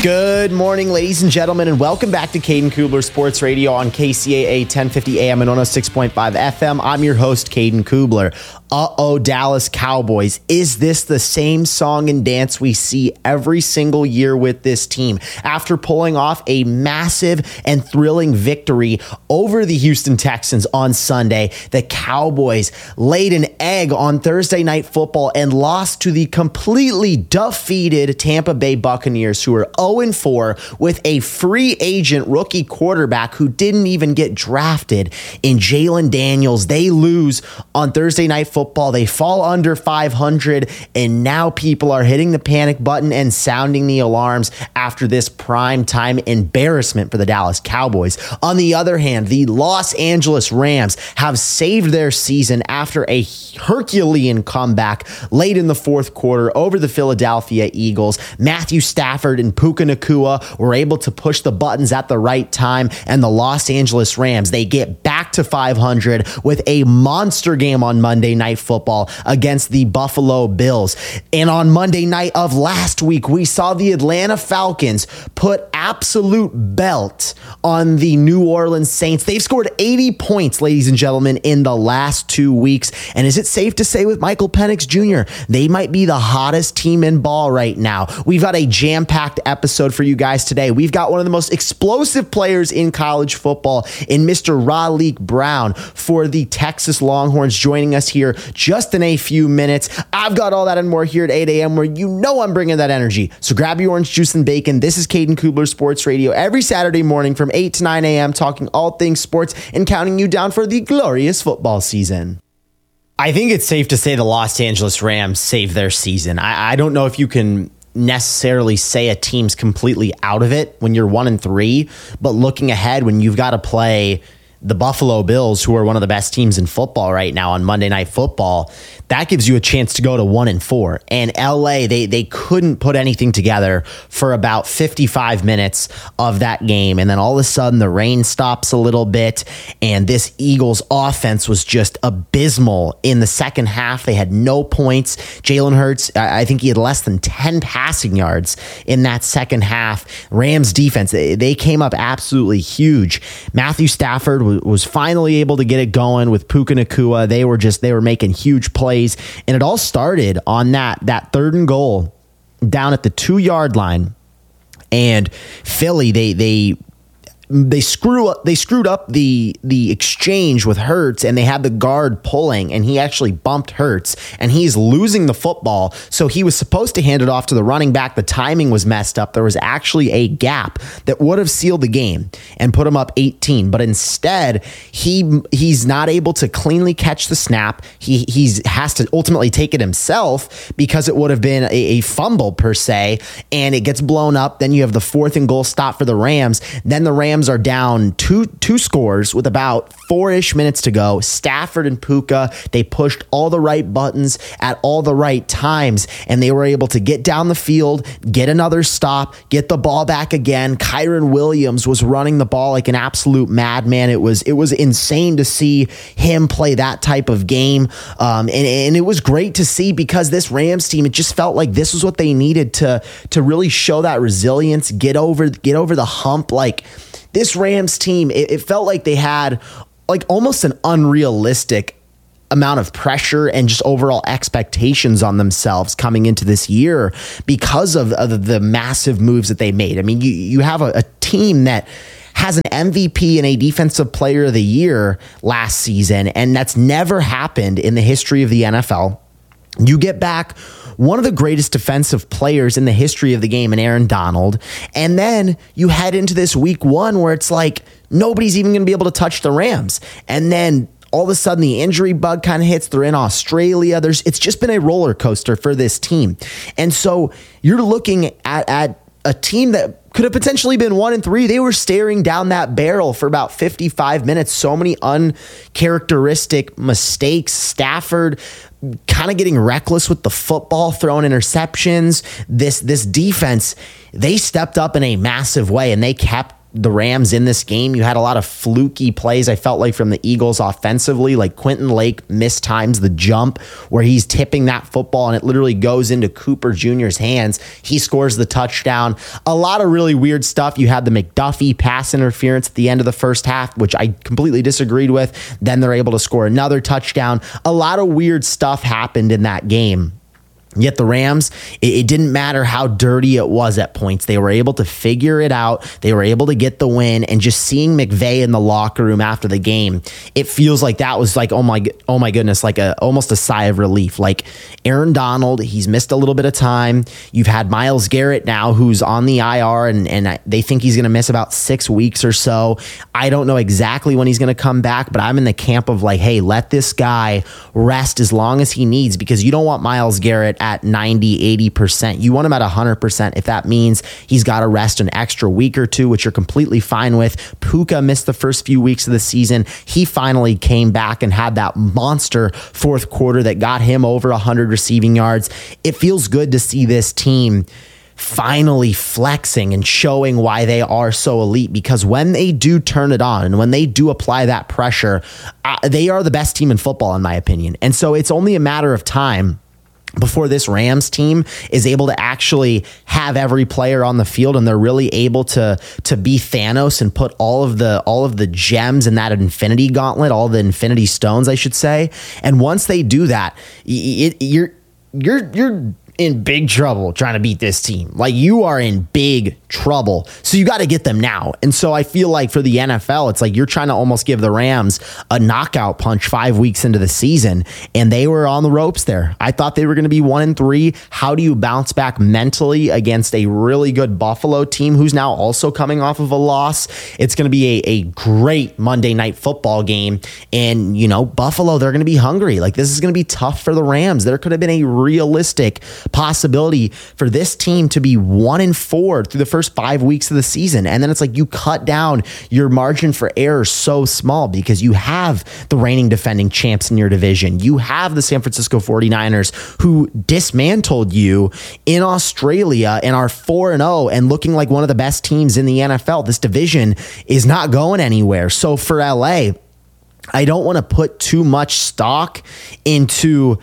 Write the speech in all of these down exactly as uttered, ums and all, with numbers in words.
Good morning, ladies and gentlemen, and welcome back to Caden Kubler Sports Radio on K C A A ten fifty A M and one oh six point five F M. I'm your host, Caden Kubler. Uh-oh, Dallas Cowboys. Is this the same song and dance we see every single year with this team? After pulling off a massive and thrilling victory over the Houston Texans on Sunday, the Cowboys laid an egg on Thursday Night Football and lost to the completely defeated Tampa Bay Buccaneers, who are oh and four with a free agent rookie quarterback who didn't even get drafted in Jalen Daniels. They lose on Thursday Night Football. They fall under five hundred, and now people are hitting the panic button and sounding the alarms after this prime time embarrassment for the Dallas Cowboys. On the other hand, the Los Angeles Rams have saved their season after a Herculean comeback late in the fourth quarter over the Philadelphia Eagles. Matthew Stafford and Puka Nacua were able to push the buttons at the right time, and the Los Angeles Rams, they get back to five hundred with a monster game on Monday Night Football against the Buffalo Bills. And on Monday night of last week, we saw the Atlanta Falcons put absolute belt on the New Orleans Saints. They've scored eighty points, ladies and gentlemen, in the last two weeks. And is it safe to say with Michael Penix Junior, they might be the hottest team in ball right now? We've got a jam-packed episode for you guys today. We've got one of the most explosive players in college football in Mister Raleek Brown for the Texas Longhorns joining us here just in a few minutes. I've got all that and more here at eight a.m. where you know I'm bringing that energy. So grab your orange juice and bacon. This is Caden Kubler Sports Radio every Saturday morning from eight to nine a.m. talking all things sports and counting you down for the glorious football season. I think it's safe to say the Los Angeles Rams saved their season. I, I don't know if you can necessarily say a team's completely out of it when you're one and three, but looking ahead when you've got to play the Buffalo Bills, who are one of the best teams in football right now on Monday Night Football, that gives you a chance to go to one and four. And L A, they they couldn't put anything together for about fifty-five minutes of that game. And then all of a sudden the rain stops a little bit, and this Eagles offense was just abysmal in the second half. They had no points. Jalen Hurts, I think he had less than ten passing yards in that second half. Rams defense, they, they came up absolutely huge. Matthew Stafford was finally able to get it going with Puka Nacua. They were just, they were making huge plays. And it all started on that, that third and goal down at the two yard line. And Philly, they, they, They screw up. They screwed up the the exchange with Hurts, and they had the guard pulling, and he actually bumped Hurts, and he's losing the football. So he was supposed to hand it off to the running back. The timing was messed up. There was actually a gap that would have sealed the game and put him up eighteen, but instead he he's not able to cleanly catch the snap. He he's has to ultimately take it himself because it would have been a, a fumble per se, and it gets blown up. Then you have the fourth and goal stop for the Rams. Then the Rams are down two two scores with about four-ish minutes to go. Stafford and Puka, they pushed all the right buttons at all the right times, and they were able to get down the field, get another stop, get the ball back again. Kyren Williams was running the ball like an absolute madman. It was it was insane to see him play that type of game, um, and, and it was great to see because this Rams team, it just felt like this was what they needed to to really show that resilience, get over get over the hump. Like, this Rams team, it, it felt like they had like almost an unrealistic amount of pressure and just overall expectations on themselves coming into this year because of, of the massive moves that they made. I mean, you, you have a, a team that has an M V P and a Defensive Player of the Year last season, and that's never happened in the history of the N F L. You get back one of the greatest defensive players in the history of the game in Aaron Donald, and then you head into this week one where it's like nobody's even going to be able to touch the Rams. And then all of a sudden the injury bug kind of hits. They're in Australia. There's it's just been a roller coaster for this team. And so you're looking at, at a team that could have potentially been one and three. They were staring down that barrel for about fifty-five minutes. So many uncharacteristic mistakes. Stafford kind of getting reckless with the football, throwing interceptions. This this defense, they stepped up in a massive way, and they kept the Rams in this game. You had a lot of fluky plays, I felt like, from the Eagles offensively. Like Quentin Lake mistimes the jump where he's tipping that football and it literally goes into Cooper Junior's hands. He scores the touchdown. A lot of really weird stuff. You had the McDuffie pass interference at the end of the first half, which I completely disagreed with. Then they're able to score another touchdown. A lot of weird stuff happened in that game. Yet the Rams, it, it didn't matter how dirty it was at points. They were able to figure it out. They were able to get the win. And just seeing McVay in the locker room after the game, it feels like that was like, oh my, oh my goodness, like a almost a sigh of relief. Like Aaron Donald, he's missed a little bit of time. You've had Myles Garrett now, who's on the I R, and, and they think he's going to miss about six weeks or so. I don't know exactly when he's going to come back, but I'm in the camp of like, hey, let this guy rest as long as he needs, because you don't want Myles Garrett at ninety, eighty percent. You want him at one hundred percent. If that means he's got to rest an extra week or two, which you're completely fine with. Puka missed the first few weeks of the season. He finally came back and had that monster fourth quarter that got him over one hundred receiving yards. It feels good to see this team finally flexing and showing why they are so elite, because when they do turn it on and when they do apply that pressure, uh, they are the best team in football, in my opinion. And so it's only a matter of time before this Rams team is able to actually have every player on the field, and they're really able to to be Thanos and put all of the all of the gems in that infinity gauntlet, all the infinity stones, I should say. And once they do that, it, you're you're you're in big trouble trying to beat this team. Like, you are in big trouble. So you got to get them now. And so I feel like for the N F L, it's like you're trying to almost give the Rams a knockout punch five weeks into the season, and they were on the ropes there. I thought they were going to be one and three. How do you bounce back mentally against a really good Buffalo team who's now also coming off of a loss? It's going to be a, a great Monday Night Football game. And, you know, Buffalo, they're going to be hungry. Like, this is going to be tough for the Rams. There could have been a realistic possibility for this team to be one and four through the first five weeks of the season. And then it's like you cut down your margin for error so small because you have the reigning defending champs in your division. You have the San Francisco forty-niners who dismantled you in Australia and are four and oh and looking like one of the best teams in the N F L. This division is not going anywhere. So for L A, I don't want to put too much stock into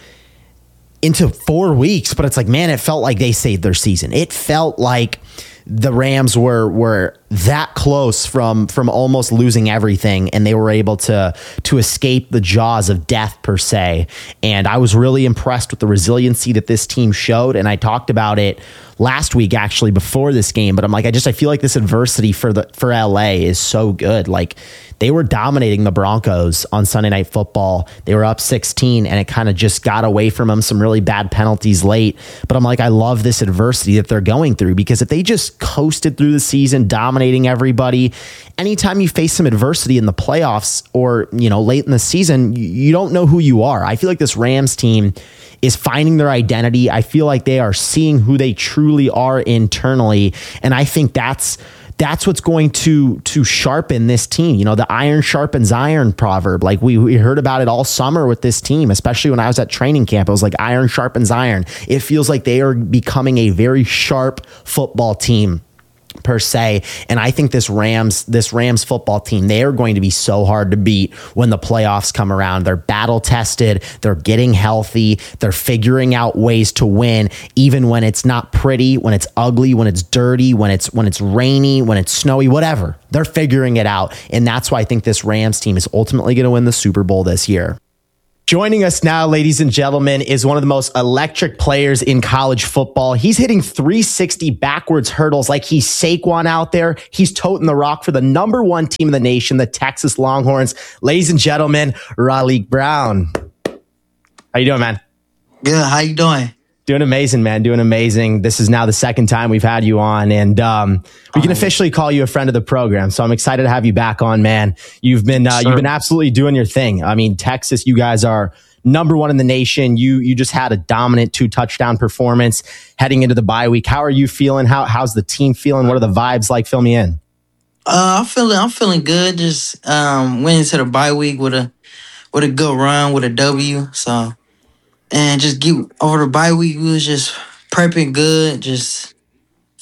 into four weeks, but it's like, man, it felt like they saved their season. It felt like the Rams were were that close from from almost losing everything, and they were able to to escape the jaws of death, per se. And I was really impressed with the resiliency that this team showed, and I talked about it last week, actually, before this game. But I'm like, I just I feel like this adversity for the for L A is so good. Like, they were dominating the Broncos on Sunday Night Football. They were up sixteen, and it kind of just got away from them. Some really bad penalties late. But I'm like, I love this adversity that they're going through, because if they just coasted through the season, dominating everybody, anytime you face some adversity in the playoffs or, you know, late in the season, you don't know who you are. I feel like this Rams team is finding their identity. I feel like they are seeing who they truly are internally. And I think that's That's what's going to to sharpen this team. You know, the iron sharpens iron proverb. Like, we, we heard about it all summer with this team, especially when I was at training camp. It was like iron sharpens iron. It feels like they are becoming a very sharp football team, per se. And I think this Rams, this Rams football team, they are going to be so hard to beat when the playoffs come around. They're battle tested. They're getting healthy. They're figuring out ways to win, even when it's not pretty, when it's ugly, when it's dirty, when it's, when it's rainy, when it's snowy, whatever. They're figuring it out. And that's why I think this Rams team is ultimately going to win the Super Bowl this year. Joining us now, ladies and gentlemen, is one of the most electric players in college football. He's hitting three sixty backwards hurdles like he's Saquon out there. He's toting the rock for the number one team in the nation, the Texas Longhorns. Ladies and gentlemen, Raleek Brown. How you doing, man? Good. How you doing? Doing amazing, man. Doing amazing. This is now the second time we've had you on, and um, we can officially call you a friend of the program. So I'm excited to have you back on, man. You've been uh, you've been absolutely doing your thing. I mean, Texas, you guys are number one in the nation. You you just had a dominant two touchdown performance heading into the bye week. How are you feeling? How how's the team feeling? What are the vibes like? Fill me in. Uh, I'm feeling I'm feeling good. Just um, went into the bye week with a with a good run with a W. So. And just get over the bye week, we was just prepping good, just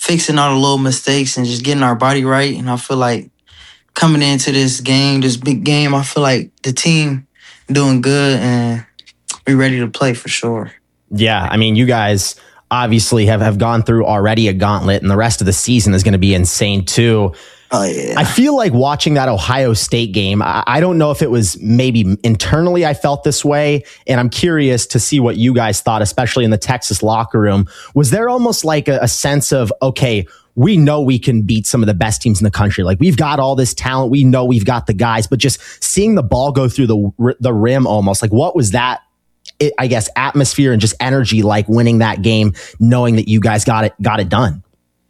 fixing all the little mistakes and just getting our body right. And I feel like coming into this game, this big game, I feel like the team doing good and we ready to play for sure. Yeah, I mean, you guys obviously have, have gone through already a gauntlet, and the rest of the season is going to be insane too. Oh, yeah. I feel like watching that Ohio State game, I, I don't know if it was maybe internally I felt this way, and I'm curious to see what you guys thought, especially in the Texas locker room. Was there almost like a, a sense of, okay, we know we can beat some of the best teams in the country. Like, we've got all this talent. We know we've got the guys, but just seeing the ball go through the the rim almost, like, what was that, it, I guess, atmosphere and just energy like winning that game, knowing that you guys got it got it done?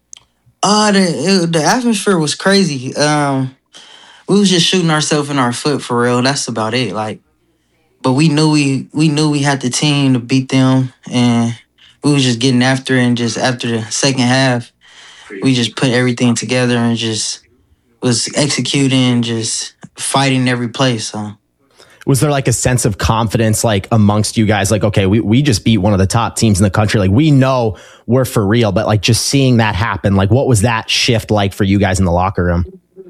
Uh, the, it, the atmosphere was crazy. Um, we was just shooting ourselves in our foot for real. That's about it. Like, but we knew we we knew we had the team to beat them, and we was just getting after it. And just after the second half, we just put everything together and just was executing, just fighting every play. So. Was there like a sense of confidence, like amongst you guys, like, okay, we, we just beat one of the top teams in the country. Like, we know we're for real, but like just seeing that happen, like what was that shift like for you guys in the locker room?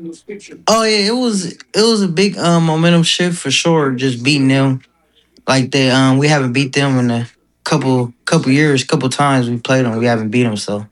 Oh yeah, it was, it was a big um, momentum shift for sure. Just beating them. Like they, um, we haven't beat them in a couple, couple years, couple times we played them. We haven't beat them. So,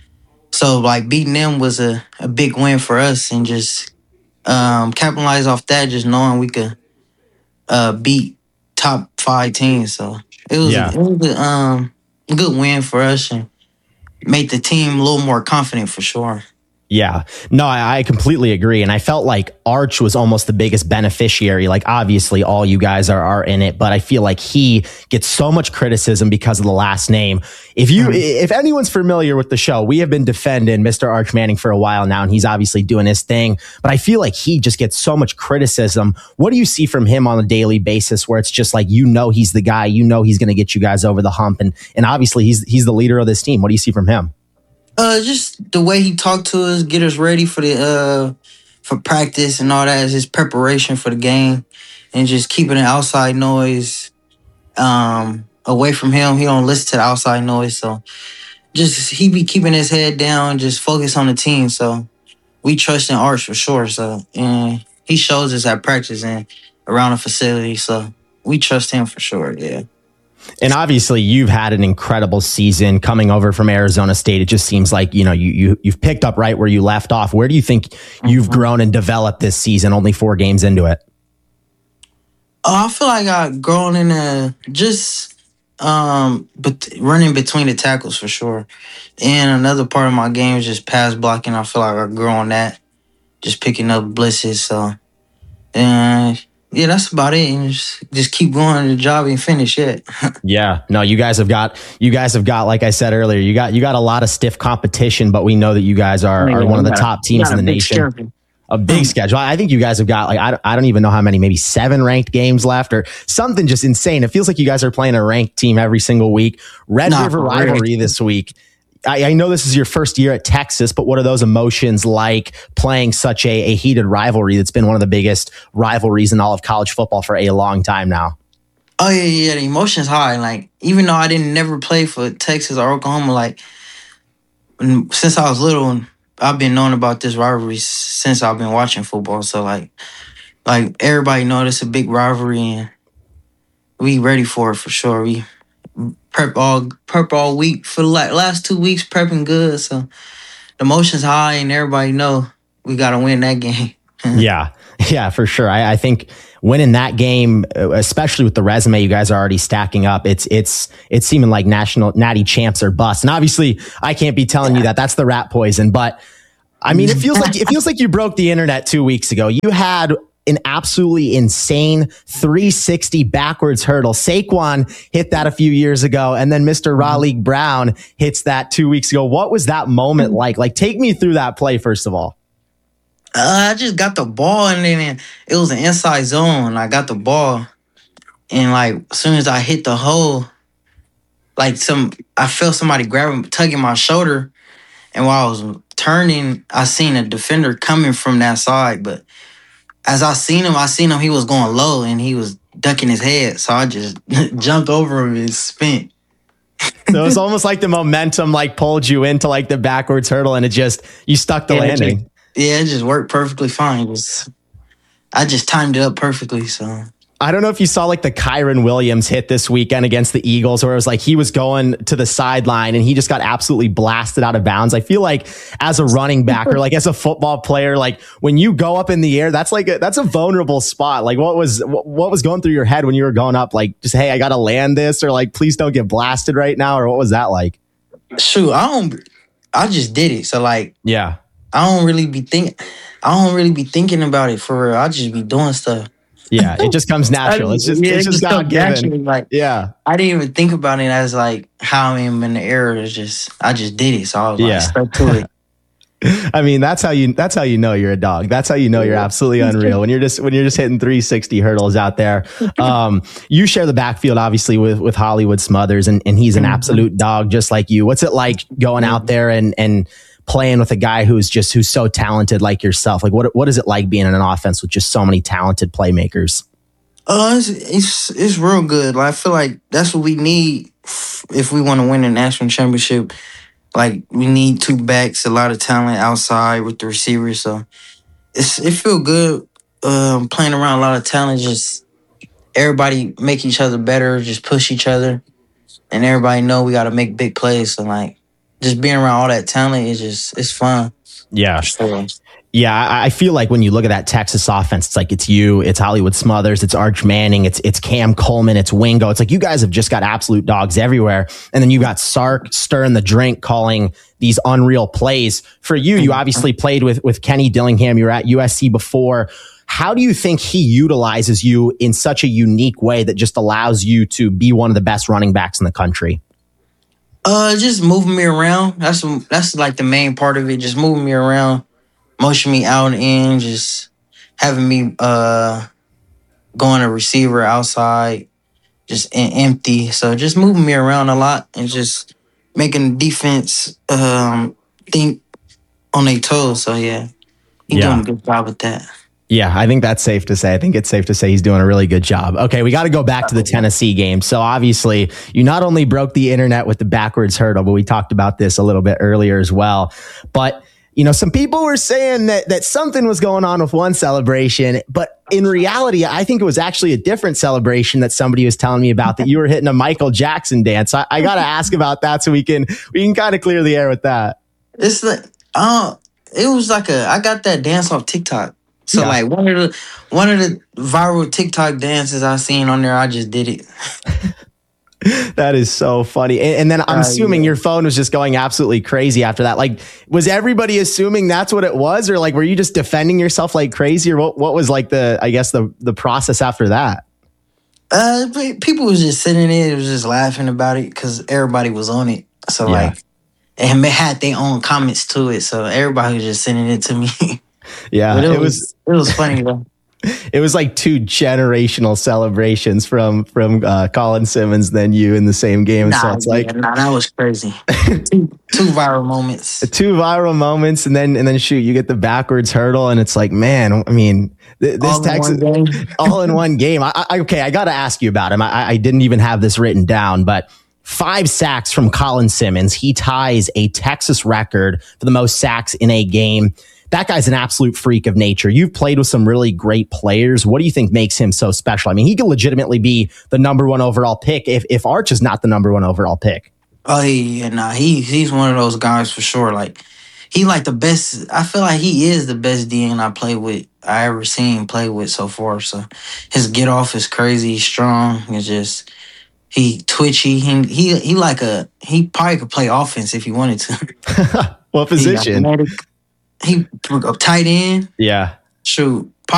so like beating them was a, a big win for us, and just um, capitalize off that, just knowing we could, Uh, beat top five teams, so it was, yeah. it was a um, good win for us and made the team a little more confident for sure. Yeah, no, I, I completely agree. And I felt like Arch was almost the biggest beneficiary. Like, obviously all you guys are, are in it, but I feel like he gets so much criticism because of the last name. If you, mm. if anyone's familiar with the show, we have been defending Mister Arch Manning for a while now, and he's obviously doing his thing, but I feel like he just gets so much criticism. What do you see from him on a daily basis where it's just like, you know, he's the guy, you know, he's going to get you guys over the hump. And, and obviously he's, he's the leader of this team. What do you see from him? Uh, just the way he talked to us, get us ready for the uh for practice and all that, is his preparation for the game, and just keeping the outside noise um away from him. He don't listen to the outside noise, so just he be keeping his head down, just focus on the team. So we trust in Arch for sure. So and he shows us at practice and around the facility. So we trust him for sure. Yeah. And obviously you've had an incredible season coming over from Arizona State. It just seems like, you know, you, you, you've picked up right where you left off. Where do you think you've mm-hmm. grown and developed this season, only four games into it? Oh, I feel like I've grown in a, just um, but running between the tackles for sure. And another part of my game is just pass blocking. I feel like I've grown that, just picking up blitzes. So, and yeah, that's about it. And just, just keep going to the job and finish it. Yeah, no, you guys have got, you guys have got, like I said earlier, you got, you got a lot of stiff competition, but we know that you guys are, are one of the top teams in the nation. Schedule. A big schedule. I think you guys have got like, I, I don't even know how many, maybe seven ranked games left or something just insane. It feels like you guys are playing a ranked team every single week. Red Not River really. Rivalry this week. I, I know this is your first year at Texas, but what are those emotions like playing such a, a heated rivalry that's been one of the biggest rivalries in all of college football for a long time now? Oh, yeah, yeah. The emotion's high. Like, even though I didn't never play for Texas or Oklahoma, like, since I was little, I've been knowing about this rivalry since I've been watching football. So, like, like everybody knows it's a big rivalry, and we ready for it for sure. We prep all prep all week for the last two weeks, prepping good. So the emotion's high, and everybody know we got to win that game. Yeah, yeah, for sure. I, I think winning that game, especially with the resume you guys are already stacking up, it's it's it's seeming like national natty champs or bust. And obviously, I can't be telling yeah. you that that's the rat poison, but I mean, it feels like it feels like you broke the internet two weeks ago. You had an absolutely insane three sixty backwards hurdle. Saquon hit that a few years ago, and then Mister Raleigh Brown hits that two weeks ago. What was that moment like? Like, take me through that play, first of all. Uh, I just got the ball, and then it was an inside zone. I got the ball, and like as soon as I hit the hole, like some, I felt somebody grabbing, tugging my shoulder, and while I was turning, I seen a defender coming from that side, but as I seen him, I seen him, he was going low and he was ducking his head. So I just jumped over him and spent. So it was almost like the momentum like pulled you into like the backwards hurdle, and it just you stuck the yeah, landing. It just, yeah, it just worked perfectly fine. It was, I just timed it up perfectly. So I don't know if you saw like the Kyron Williams hit this weekend against the Eagles, where it was like he was going to the sideline and he just got absolutely blasted out of bounds. I feel like as a running back or like as a football player, like when you go up in the air, that's like a, that's a vulnerable spot. Like what was what was going through your head when you were going up? Like just hey, I got to land this, or like please don't get blasted right now, or what was that like? Shoot, I don't. I just did it. So like, yeah, I don't really be think. I don't really be thinking about it for real. I just be doing stuff. Yeah, it just comes natural. It's just, yeah, it's just God given. Like, yeah, I didn't even think about it as like how I am in the air. It's just, I just did it. So I was yeah. like, stuck to it. I mean, that's how you, that's how you know you're a dog. That's how you know you're absolutely unreal when you're just, when you're just hitting three sixty hurdles out there. Um, you share the backfield obviously with, with Hollywood Smothers, and, and he's an absolute dog just like you. What's it like going out there and, and, playing with a guy who's just who's so talented like yourself? Like what what is it like being in an offense with just so many talented playmakers? Uh, it's it's, it's real good. Like, I feel like that's what we need if we want to win a national championship. Like we need two backs, a lot of talent outside with the receivers. So it's it feel good um, playing around a lot of talent. Just everybody make each other better, just push each other, and everybody know we got to make big plays. So like. Just being around all that talent is just, it's fun. Yeah. Sure. Yeah. I feel like when you look at that Texas offense, it's like it's you, it's Hollywood Smothers, it's Arch Manning, it's it's Cam Coleman, it's Wingo. It's like you guys have just got absolute dogs everywhere. And then you got Sark stirring the drink, calling these unreal plays. For you, you obviously played with, with Kenny Dillingham. You were at U S C before. How do you think he utilizes you in such a unique way that just allows you to be one of the best running backs in the country? Uh, just moving me around. That's that's like the main part of it. Just moving me around, motion me out and in, just having me uh going to receiver outside, just in, empty. So just moving me around a lot and just making the defense um think on their toes. So yeah, he's yeah. doing a good job with that. Yeah, I think that's safe to say. I think it's safe to say he's doing a really good job. Okay, we got to go back to the Tennessee game. So obviously, you not only broke the internet with the backwards hurdle, but we talked about this a little bit earlier as well. But, you know, some people were saying that that something was going on with one celebration, but in reality, I think it was actually a different celebration that somebody was telling me about, that you were hitting a Michael Jackson dance. I, I got to ask about that so we can we can kind of clear the air with that. It's like, uh, it was like a, I got that dance off TikTok. So yeah. like one of the one of the viral TikTok dances I seen on there, I just did it. That is so funny. And, and then I'm uh, assuming yeah. your phone was just going absolutely crazy after that. Like, was everybody assuming that's what it was, or like were you just defending yourself like crazy, or what? What was like the I guess the the process after that? Uh, people was just sitting there, was just laughing about it because everybody was on it. So yeah. like, and they had their own comments to it. So everybody was just sending it to me. Yeah, it, it was, was it was funny though. It was like two generational celebrations from from uh, Colin Simmons, then you in the same game. Nah, so it's yeah, like, nah, that was crazy. two, two viral moments. Two viral moments, and then and then shoot, you get the backwards hurdle, and it's like, man, I mean, th- this all Texas in all in one game. I, I, okay, I got to ask you about him. I, I didn't even have this written down, but five sacks from Colin Simmons. He ties a Texas record for the most sacks in a game. That guy's an absolute freak of nature. You've played with some really great players. What do you think makes him so special? I mean, he could legitimately be the number one overall pick if, if Arch is not the number one overall pick. Oh, yeah, nah, he, he's one of those guys for sure. Like, he like the best. I feel like he is the best D N I play with, I ever seen play with so far. So his get off is crazy. He's strong. It's just, he twitchy. He, he, he like a, he probably could play offense if he wanted to. What position? He, he tight end. Yeah. Shoot.